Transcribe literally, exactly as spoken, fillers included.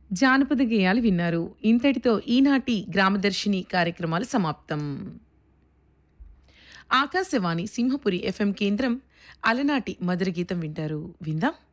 జానపద గేయాలు విన్నారు. ఇంతటితో ఈనాటి గ్రామదర్శిని కార్యక్రమాలు సమాప్తం. ఆకాశవాణి సింహపురి ఎఫ్ఎం కేంద్రం అలనాటి మధుర గీతం వింటారు. విందాం.